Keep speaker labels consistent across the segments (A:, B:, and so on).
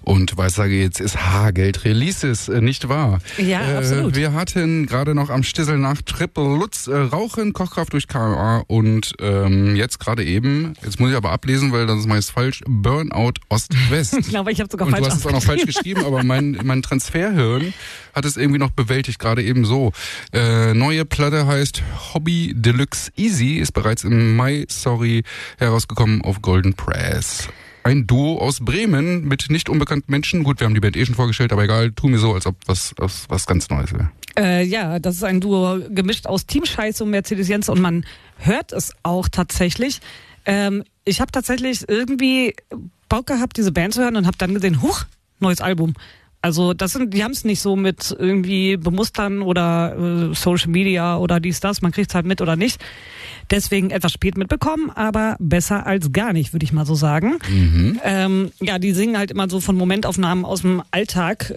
A: Und Weissage jetzt ist Haargeld Releases, nicht wahr?
B: Ja, absolut.
A: Wir hatten gerade noch am Stissel nach Triple Lutz Rauchen, Kochkraft durch KMA und jetzt gerade eben, jetzt muss ich aber ablesen, weil das ist meist falsch, Burnout Ost-West.
B: Ich glaube, ich habe sogar
A: und
B: falsch
A: du hast es auch noch falsch geschrieben, aber mein Transferhirn hat es irgendwie noch bewältigt, gerade eben so. Neue Platte heißt Hobby Deluxe Easy, ist bereits im Mai, herausgekommen auf Golden Press. Ein Duo aus Bremen mit nicht unbekannten Menschen. Gut, wir haben die Band schon vorgestellt, aber egal, tu mir so, als ob was ganz Neues wäre.
B: Ja, das ist ein Duo gemischt aus Team Scheiße und Mercedes Jens und man hört es auch tatsächlich. Ich habe tatsächlich irgendwie Bock gehabt, diese Band zu hören und habe dann gesehen, huch, neues Album. Also die haben es nicht so mit irgendwie Bemustern oder Social Media oder dies, das, man kriegt es halt mit oder nicht. Deswegen etwas spät mitbekommen, aber besser als gar nicht, würde ich mal so sagen.
A: Mhm.
B: Ja, die singen halt immer so von Momentaufnahmen aus dem Alltag.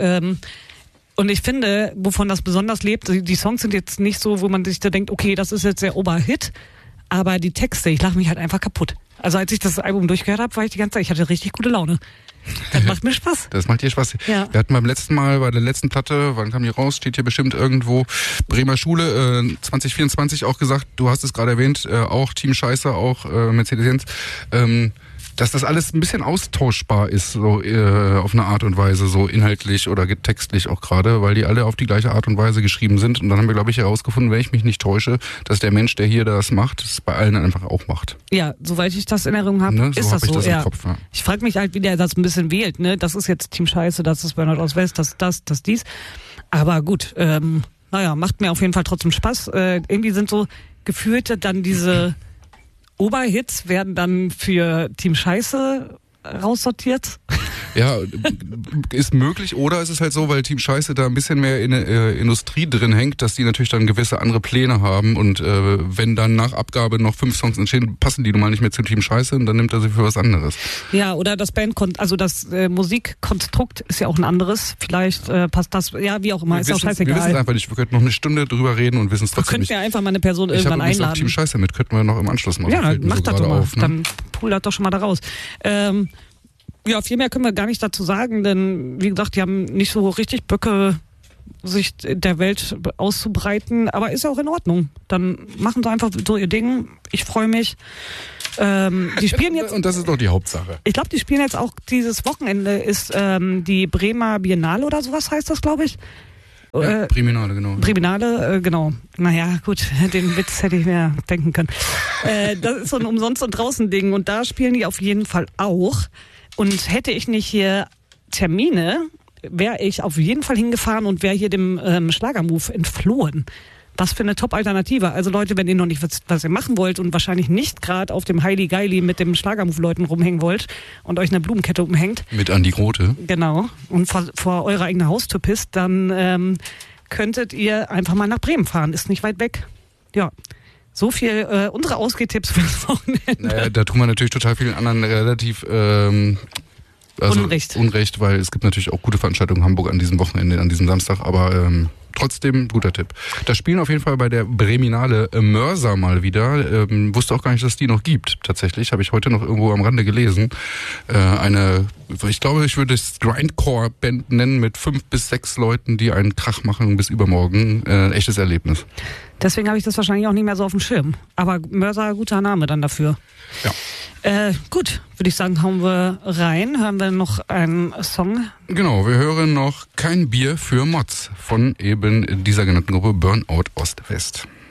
B: Und ich finde, wovon das besonders lebt, die Songs sind jetzt nicht so, wo man sich da denkt, okay, das ist jetzt der Oberhit, aber die Texte, ich lache mich halt einfach kaputt. Also als ich das Album durchgehört habe, war ich die ganze Zeit, ich hatte richtig gute Laune. Das macht mir Spaß.
A: Das macht dir Spaß.
B: Ja.
A: Wir hatten beim letzten Mal, bei der letzten Platte, wann kam die raus? Steht hier bestimmt irgendwo, Bremer Schule, 2024 auch gesagt, du hast es gerade erwähnt, auch Team Scheiße, auch Mercedes-Benz, dass das alles ein bisschen austauschbar ist, so auf eine Art und Weise, so inhaltlich oder textlich auch gerade, weil die alle auf die gleiche Art und Weise geschrieben sind. Und dann haben wir, glaube ich, herausgefunden, wenn ich mich nicht täusche, dass der Mensch, der hier das macht, es bei allen einfach auch macht.
B: Ja, soweit ich das in Erinnerung habe,
A: Ne?
B: ist das so.
A: Das
B: ja.
A: im Kopf, ja.
B: Ich frage mich halt, wie der das ein bisschen wählt. Ne? Das ist jetzt Team Scheiße, das ist Burnout Ost-West, das, dies. Aber gut, macht mir auf jeden Fall trotzdem Spaß. Irgendwie sind so gefühlt dann diese Oberhits werden dann für Team Scheiße raussortiert.
A: Ja, ist möglich. Oder ist es halt so, weil Team Scheiße da ein bisschen mehr in Industrie drin hängt, dass die natürlich dann gewisse andere Pläne haben und wenn dann nach Abgabe noch 5 Songs entstehen, passen die nun mal nicht mehr zu Team Scheiße und dann nimmt er sie für was anderes.
B: Ja, oder das das Musikkonstrukt ist ja auch ein anderes. Vielleicht passt das, ja, wie auch immer, ist auch scheißegal.
A: Wir wissen es einfach nicht. Wir könnten noch eine Stunde drüber reden und wissen es trotzdem nicht.
B: Wir könnten ja einfach mal eine Person irgendwann einladen.
A: Ich habe auch Team Scheiße mit, könnten wir noch im Anschluss machen.
B: Ja, mach das doch mal.
A: Auf, ne?
B: Dann pull das doch schon mal da raus. Ja, viel mehr können wir gar nicht dazu sagen, denn wie gesagt, die haben nicht so richtig Böcke, sich der Welt auszubreiten, aber ist ja auch in Ordnung. Dann machen sie einfach so ihr Ding. Ich freue mich. Die spielen jetzt.
A: Und das ist doch die Hauptsache.
B: Ich glaube, die spielen jetzt auch dieses Wochenende ist die Bremer Biennale oder sowas heißt das, glaube ich.
A: Ja, Priminale, genau.
B: Priminale, genau. Naja, gut, den Witz hätte ich mir denken können. Das ist so ein Umsonst- und Draußen-Ding und da spielen die auf jeden Fall auch. Und hätte ich nicht hier Termine, wäre ich auf jeden Fall hingefahren und wäre hier dem Schlagermove entflohen. Was für eine Top-Alternative. Also Leute, wenn ihr noch nicht was ihr machen wollt und wahrscheinlich nicht gerade auf dem Heili Geili mit dem Schlagermove-Leuten rumhängen wollt und euch eine Blumenkette umhängt.
A: Mit Andi Grote.
B: Genau. Und vor eurer eigenen Haustür pisst, dann könntet ihr einfach mal nach Bremen fahren. Ist nicht weit weg. Ja. So viel unsere Ausgehtipps für das Wochenende.
A: Naja, da tun wir natürlich total vielen anderen relativ Unrecht, weil es gibt natürlich auch gute Veranstaltungen in Hamburg an diesem Wochenende, an diesem Samstag, aber trotzdem guter Tipp. Da spielen auf jeden Fall bei der Breminale Mörser mal wieder. Wusste auch gar nicht, dass es die noch gibt. Tatsächlich, habe ich heute noch irgendwo am Rande gelesen. Ich glaube, ich würde es Grindcore-Band nennen mit 5 bis 6 Leuten, die einen Krach machen bis übermorgen. Echtes Erlebnis.
B: Deswegen habe ich das wahrscheinlich auch nicht mehr so auf dem Schirm. Aber Mörser, guter Name dann dafür.
A: Ja.
B: Gut, würde ich sagen, hauen wir rein. Hören wir noch einen Song?
A: Genau, wir hören noch Kein Bier für Mods von eben dieser genannten Gruppe Burnout Ost-West.